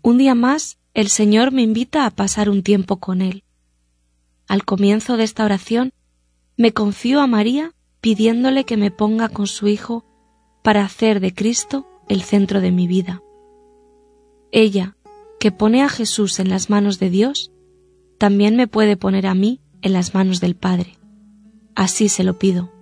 Un día más, el Señor me invita a pasar un tiempo con Él. Al comienzo de esta oración, me confío a María pidiéndole que me ponga con su Hijo para hacer de Cristo el centro de mi vida. Ella, que pone a Jesús en las manos de Dios, también me puede poner a mí en las manos del Padre. Así se lo pido.